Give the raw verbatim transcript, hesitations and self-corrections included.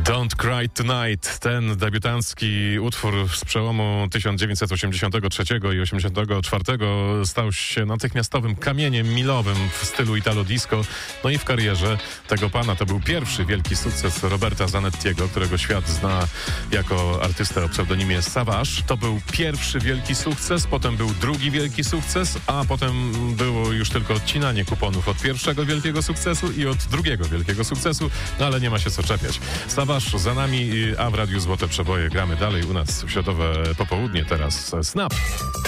Don't Cry Tonight. Ten debiutancki utwór z przełomu tysiąc dziewięćset osiemdziesiątego trzeciego i osiemdziesiątego czwartego stał się natychmiastowym kamieniem milowym w stylu Italo Disco. No i w karierze tego pana to był pierwszy wielki sukces Roberta Zanettiego, którego świat zna jako artystę o pseudonimie Savage. To był pierwszy wielki sukces, potem był drugi wielki sukces, a potem było już tylko odcinanie kuponów od pierwszego wielkiego sukcesu i od drugiego wielkiego sukcesu, no ale nie ma się co czepiać. Savage za nami, a w Radiu Złote Przeboje gramy dalej u nas w środowe popołudnie. Teraz Snap.